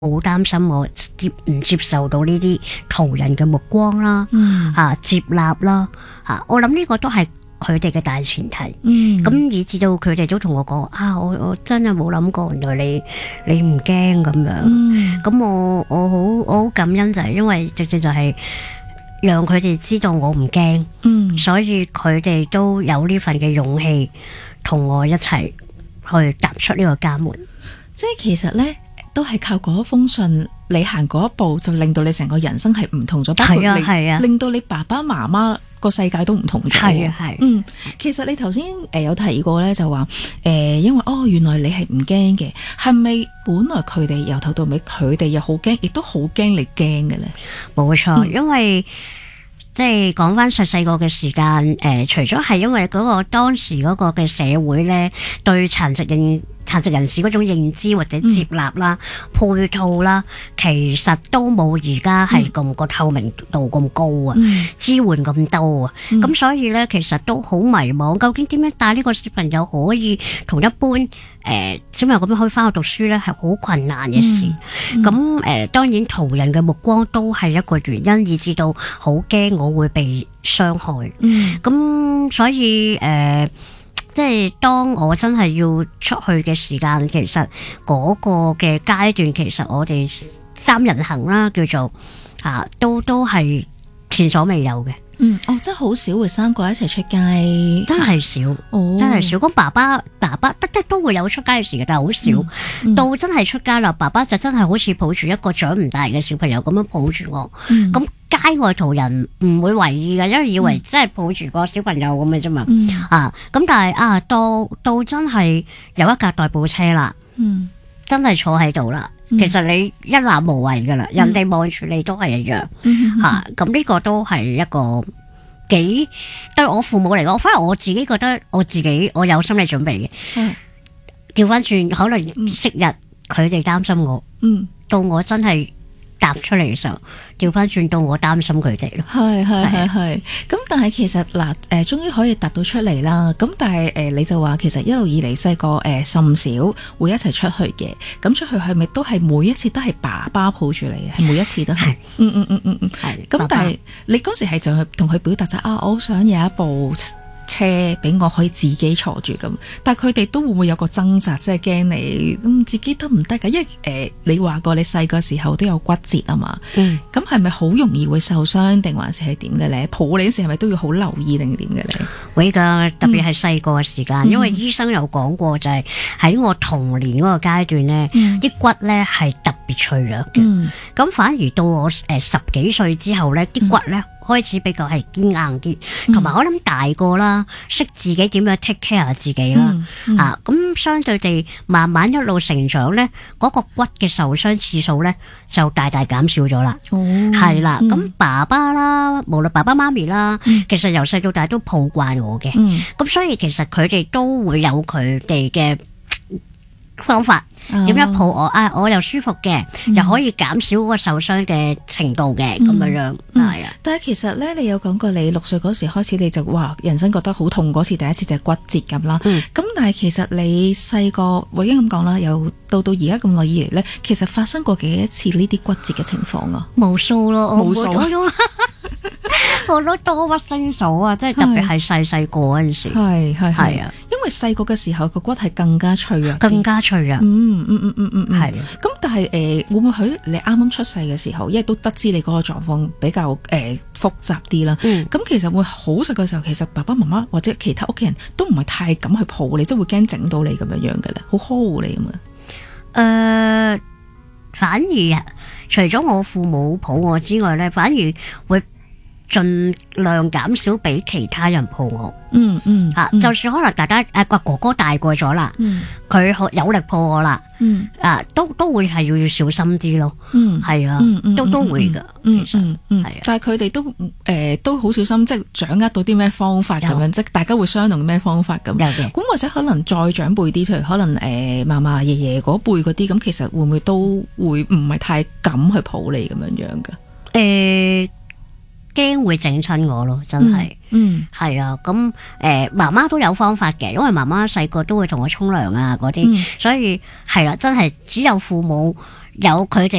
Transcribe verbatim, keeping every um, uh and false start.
好擔心我接唔接受到呢啲途人嘅目光啦， 嗯吓、接納啦，吓，我諗呢個都係佢哋嘅大前提。 嗯， 咁以至到佢哋都同我講啊，我我真係冇諗過，原來你你唔驚咁樣。 嗯咁我我好我好感恩就係因為直接就係讓佢哋知道我唔驚， 嗯所以佢哋都有呢份嘅勇氣同我一齊去踏出呢個家門。 即係其實咧，都係靠嗰封信，你行嗰一步就令到你成個人生係唔同咗，包括係啊你係啊令到你爸爸媽媽個世界都唔同咗。 係啊係嗯，其實你頭先誒有提過咧，就話誒、呃，因為哦，原來你係唔驚嘅，係咪本來佢哋由頭到尾，佢哋又好驚，亦都好驚你驚嘅咧？ 冇錯， 嗯因為即係講翻細細個嘅時間，誒、呃，除咗係因為嗰個當時嗰個嘅社會咧，對殘疾人殘疾人士嗰種認知或者接納啦、嗯、配套啦，其實都冇而家係咁個透明度咁高啊， 嗯、 支援咁多啊，咁、嗯、所以咧，其實都好迷茫，究竟點樣帶呢個小朋友可以同一般誒、呃、小朋友咁樣可以翻去讀書咧，係好困難嘅事。咁、 嗯、 誒、嗯呃，當然途人嘅目光都係一個原因，以至到好驚我會被傷害。咁、嗯、所以誒。呃即係當我真係要出去嘅時間，其實嗰個嘅階段，其實我哋三人行啦，叫做啊，都都係前所未有嘅。 嗯，哦，真係好少會三個一齊出街， 真係少， 哦， 真係少。咁爸爸爸爸即係都會有出街嘅時間，但係好少。嗯嗯、到真係出街啦，爸爸就真係好似抱住一個長唔大嘅小朋友咁樣抱住我。咁、嗯、街外途人唔會為意嘅，因為以為真係抱住個小朋友咁嘅啫嘛。 嗯、啊， 咁但係啊，到到真係有一架代步車啦， 嗯，真係坐喺度啦。其實你一覽無遺噶啦，嗯、人哋望住你都係一樣吓，咁呢個都係一個幾對我父母嚟講，反而我自己覺得我自己我有心理準備嘅。調翻轉，可能昔日佢哋擔心我，嗯，到我真係踏出嚟嘅時候，調翻轉到我擔心佢哋咯。 係係係係，咁但係其實嗱，誒、呃，終於可以踏到出嚟啦。咁但係誒、呃，你就話其實一路以嚟細個誒甚少會一齊出去嘅。咁出去係咪都係每一次都係爸爸抱住你？係每一次都係。嗯嗯嗯嗯嗯。係。咁但係你嗰時係就係同佢表達就啊，我好想有一部車俾我可以自己坐住咁，但係佢哋都會唔會有個掙扎，即係驚你咁自己得唔得噶？因為誒、呃，你話過你細個時候都有骨折啊嘛，嗯，咁係咪好容易會受傷，定還是係點嘅咧？抱你嗰時係咪都要好留意定點嘅咧？會噶，特別係細個嘅時間，嗯、因為醫生有講過，就係喺我童年嗰個階段咧，啲、嗯、骨咧係特別脆弱嘅，咁、嗯、反而到我誒、呃、十幾歲之後咧，啲骨咧。嗯開始比較係堅硬啲，同埋我諗大個啦，識自己點樣 take care 自己啦，嗯嗯、啊，咁相對地慢慢一路成長咧，嗰、那個骨嘅受傷次數咧就大大減少咗啦。哦，係啦，咁、嗯、爸爸啦，無論爸爸媽咪啦，嗯、其實由細到大都抱慣我嘅，咁、嗯、所以其實佢哋都會有佢哋嘅方法。點樣抱我啊？我又舒服嘅，嗯、又可以減少嗰個受傷嘅程度嘅，咁樣樣係啊。但係其實咧，你有講過你六歲嗰時開始，你就哇人生覺得好痛嗰次，第一次就係骨折咁啦。咁、嗯、但係其實你細個，我已經咁講啦，又到到而家咁耐以嚟咧，其實發生過幾多次呢啲骨折嘅情況啊？無數咯，無數。我都多不勝數啊！即係特別係細細個嗰陣時，係係係啊。因為細個嘅時候個骨係更加脆弱，更加脆弱。嗯嗯嗯嗯嗯嗯，係。咁但係誒、呃，會唔會喺你啱啱出世嘅時候，因為都得知你嗰個狀況比較誒、呃、複雜啲啦。咁、嗯、其實會好細嘅時候，其實爸爸媽媽或者其他屋企人都唔係太敢去抱你，即係會驚整到你咁樣樣嘅咧，好呵護你咁啊。誒、呃，反而啊，除咗我父母抱我之外咧，反而會盡量減少俾其他人抱我。嗯嗯，啊，就算可能大家誒個哥哥大個咗啦，佢可有力抱我啦，嗯啊，都都會係要要小心啲咯。嗯，係啊，都都會噶。嗯嗯嗯，係啊。但係佢哋都誒都好小心，即係掌握到啲咩方法咁樣，即係大家會商量咩方法咁。有嘅。咁或者可能再長輩啲，譬如可能誒嫲嫲爺爺嗰輩嗰啲，咁其實會唔會都會唔係太敢去抱你咁樣樣噶？誒。驚會整親我咯，真係，嗯，係、嗯、啊，咁誒，媽媽都有方法嘅，因為媽媽細個都會同我沖涼啊嗰啲，嗯、所以係啦、啊，真係只有父母有佢哋。